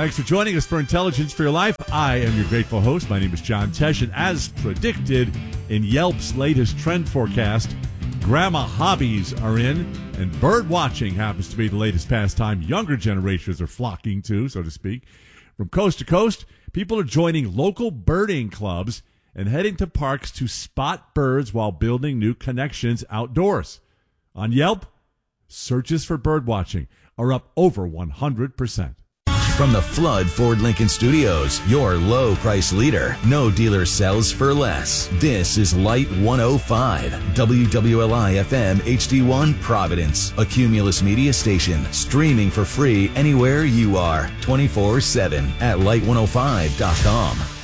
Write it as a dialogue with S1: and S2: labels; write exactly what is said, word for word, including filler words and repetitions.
S1: Thanks for joining us for Intelligence for Your Life. I am your grateful host. My name is John Tesh, and as predicted in Yelp's latest trend forecast, grandma hobbies are in, and bird watching happens to be the latest pastime younger generations are flocking to, so to speak. From coast to coast, people are joining local birding clubs and heading to parks to spot birds while building new connections outdoors. On Yelp, searches for bird watching are up over one hundred percent.
S2: From the Flood Ford Lincoln Studios, your low price leader. No dealer sells for less. This is Light one oh five, W W L I F M H D one Providence, a Cumulus media station, streaming for free anywhere you are, twenty-four seven at light one oh five dot com.